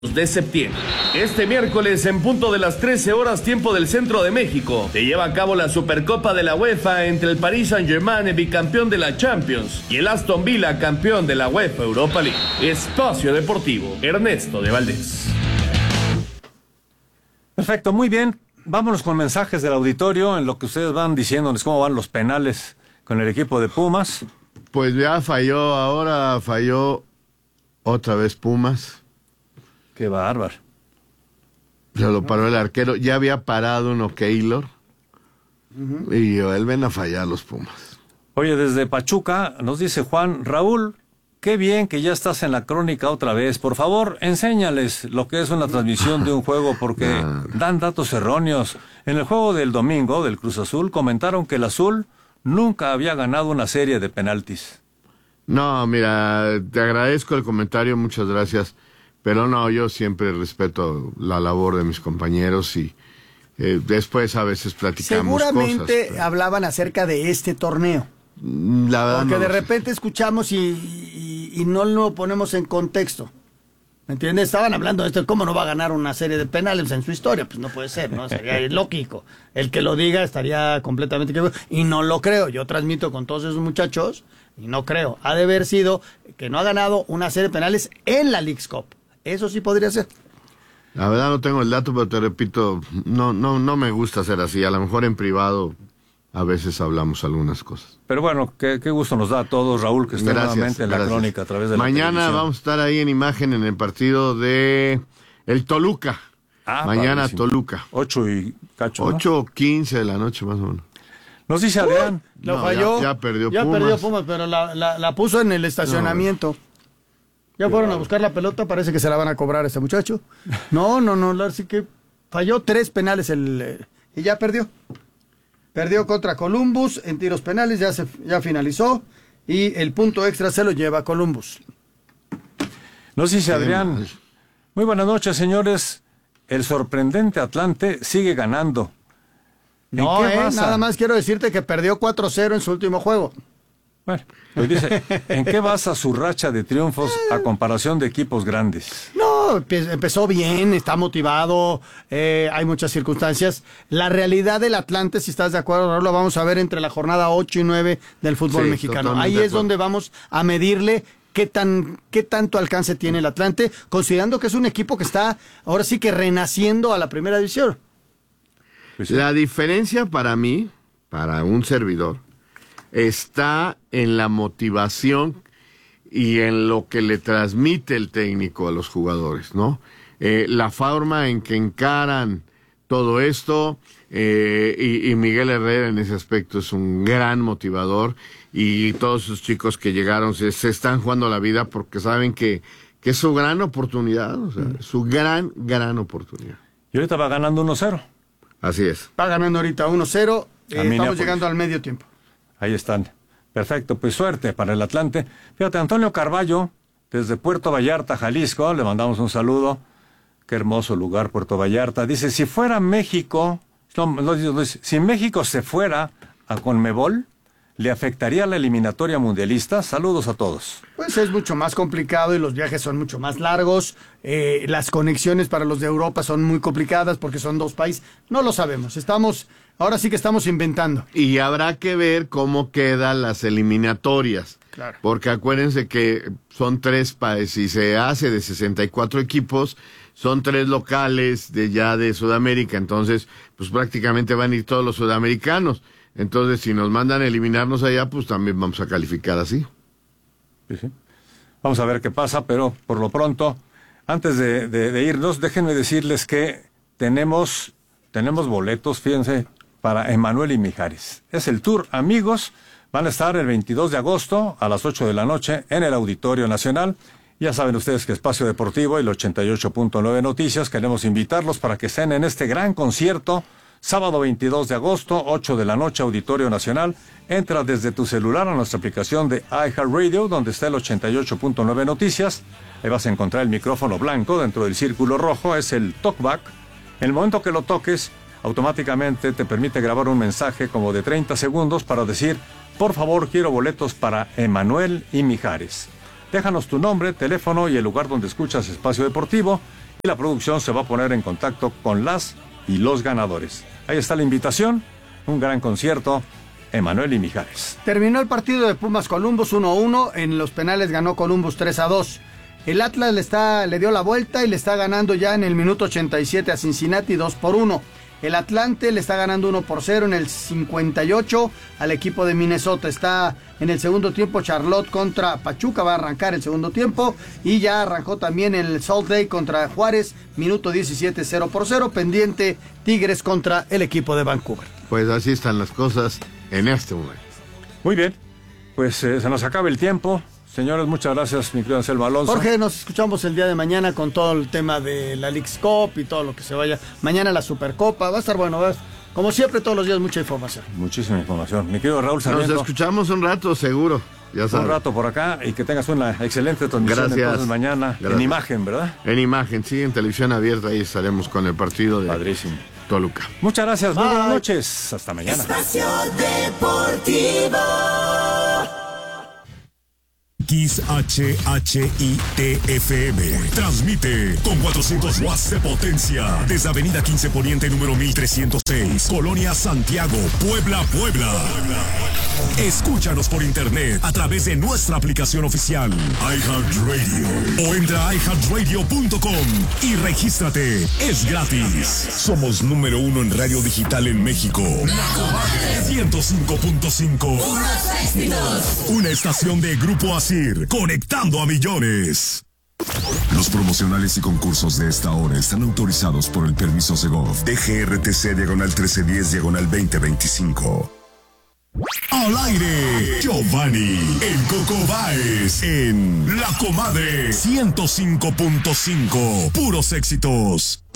de septiembre. Este miércoles, en punto de las 13 horas tiempo del centro de México, se lleva a cabo la Supercopa de la UEFA entre el Paris Saint-Germain, bicampeón de la Champions, y el Aston Villa, campeón de la UEFA Europa League. Espacio Deportivo, Ernesto de Valdés. Perfecto, muy bien. Vámonos con mensajes del auditorio en lo que ustedes van diciéndonos cómo van los penales con el equipo de Pumas. Pues ya falló otra vez Pumas. Qué bárbaro. Se lo paró el arquero. Ya había parado uno Keylor. Y vuelven a fallar los Pumas. Oye, desde Pachuca nos dice Juan: Raúl, qué bien que ya estás en la crónica otra vez. Por favor, enséñales lo que es una transmisión de un juego, porque dan datos erróneos. En el juego del domingo del Cruz Azul comentaron que el Azul nunca había ganado una serie de penaltis. No, mira, te agradezco el comentario, muchas gracias. Pero no, yo siempre respeto la labor de mis compañeros y después a veces platicamos Seguramente cosas, hablaban acerca de este torneo. La verdad porque no de lo sé. repente escuchamos y no lo ponemos en contexto. ¿Me entiendes? Estaban hablando de esto, ¿cómo no va a ganar una serie de penales en su historia? Pues no puede ser, ¿no? Sería ilógico. El que lo diga estaría completamente equivocado. Y no lo creo. Yo transmito con todos esos muchachos y no creo. Ha de haber sido que no ha ganado una serie de penales en la Leagues Cup. Eso sí podría ser. La verdad no tengo el dato, pero te repito, no me gusta ser así. A lo mejor en privado a veces hablamos algunas cosas. Pero bueno, qué gusto nos da a todos, Raúl, que esté nuevamente en la crónica a través de la Mañana televisión. vamos a estar ahí en imagen en el partido de el Toluca. Mañana padrísimo. Toluca. 8 y cacho, ¿no? 8:15 de la noche más o menos. Nos dice Adrián. Lo No, falló. ya perdió Ya Pumas. perdió Pumas, pero la puso en el estacionamiento. Ya fueron a buscar la pelota, parece que se la van a cobrar a este muchacho. No, así que falló 3 penales y ya perdió. Perdió contra Columbus en tiros penales, ya finalizó y el punto extra se lo lleva Columbus. Nos dice Qué Adrián. mal. Muy buenas noches, señores. El sorprendente Atlante sigue ganando. ¿En No, qué basa? nada más quiero decirte que perdió 4-0 en su último juego. Bueno, pues dice, ¿en qué basa su racha de triunfos a comparación de equipos grandes? No, empezó bien, está motivado, hay muchas circunstancias. La realidad del Atlante, si estás de acuerdo, Raúl, lo vamos a ver entre la jornada 8 y 9 del fútbol Sí, mexicano. totalmente Ahí de es acuerdo. donde vamos a medirle qué tanto alcance tiene el Atlante, considerando que es un equipo que está ahora sí que renaciendo a la primera división. Pues sí. La diferencia para mí, para un servidor, está en la motivación y en lo que le transmite el técnico a los jugadores, ¿no? La forma en que encaran todo esto, y Miguel Herrera en ese aspecto es un gran motivador, y todos esos chicos que llegaron se están jugando la vida porque saben que es su gran oportunidad, o sea, su gran oportunidad. Y ahorita va ganando 1-0. Así es. Va ganando ahorita 1-0, estamos Minneapolis. llegando al medio tiempo. Ahí están. Perfecto, pues suerte para el Atlante. Fíjate, Antonio Carballo, desde Puerto Vallarta, Jalisco, le mandamos un saludo. Qué hermoso lugar, Puerto Vallarta. Dice, si fuera México, si México se fuera a Conmebol, ¿le afectaría la eliminatoria mundialista? Saludos a todos. Pues es mucho más complicado y los viajes son mucho más largos. Las conexiones para los de Europa son muy complicadas porque son 2 países. No lo sabemos. Ahora sí que estamos inventando. Y habrá que ver cómo quedan las eliminatorias. Claro. Porque acuérdense que son 3 países, si se hace de 64 equipos, son 3 locales de Sudamérica, entonces pues prácticamente van a ir todos los sudamericanos. Entonces si nos mandan a eliminarnos allá, pues también vamos a calificar así. Sí, sí. Vamos a ver qué pasa, pero por lo pronto, antes de irnos, déjenme decirles que tenemos boletos, fíjense, para Emanuel y Mijares. Es el tour Amigos. Van a estar el 22 de agosto a las 8 de la noche en el Auditorio Nacional. Ya saben ustedes que Espacio Deportivo y el 88.9 Noticias queremos invitarlos para que estén en este gran concierto. Sábado 22 de agosto, 8 de la noche, Auditorio Nacional. Entra desde tu celular a nuestra aplicación de iHeartRadio, donde está el 88.9 Noticias. Ahí vas a encontrar el micrófono blanco dentro del círculo rojo, es el talkback. En el momento que lo toques, automáticamente te permite grabar un mensaje como de 30 segundos para decir, por favor, quiero boletos para Emanuel y Mijares. Déjanos tu nombre, teléfono y el lugar donde escuchas Espacio Deportivo y la producción se va a poner en contacto con las y los ganadores. Ahí está la invitación, un gran concierto, Emanuel y Mijares. Terminó el partido de Pumas Columbus 1-1, en los penales ganó Columbus 3-2. El Atlas le dio la vuelta y le está ganando ya en el minuto 87 a Cincinnati 2-1. El Atlante le está ganando 1-0 en el 58 al equipo de Minnesota. Está en el segundo tiempo Charlotte contra Pachuca, va a arrancar el segundo tiempo. Y ya arrancó también el Salt Lake contra Juárez, minuto 17, 0-0. Pendiente Tigres contra el equipo de Vancouver. Pues así están las cosas en este momento. Muy bien, pues se nos acaba el tiempo. Señores, muchas gracias, mi querido Anselmo Alonso. Jorge, nos escuchamos el día de mañana con todo el tema de la Leagues Cup y todo lo que se vaya. Mañana la Supercopa, va a estar bueno, como siempre todos los días mucha información. Muchísima información. Mi querido Raúl Sarmiento. Nos escuchamos un rato, seguro. Ya sabes. Un rato por acá y que tengas una excelente transmisión. Gracias. Entonces mañana. Gracias. En imagen, ¿verdad? En imagen, sí, en televisión abierta, ahí estaremos con el partido de Padrísimo. Toluca. Muchas gracias, muy buenas noches. Hasta mañana. Espacio Deportivo. XHHITFM transmite con 400 watts de potencia desde Avenida 15 Poniente número 1306, Colonia Santiago, Puebla. Escúchanos por internet a través de nuestra aplicación oficial iHeartRadio o entra a iHeartRadio.com y regístrate, es gratis. Somos número 1 en radio digital en México. 105.5. Una estación de Grupo Asir, conectando a millones. Los promocionales y concursos de esta hora están autorizados por el permiso Segov DGRTC/1310/2025. Al aire, Giovanni, el Coco Báez, en La Comadre 105.5, puros éxitos.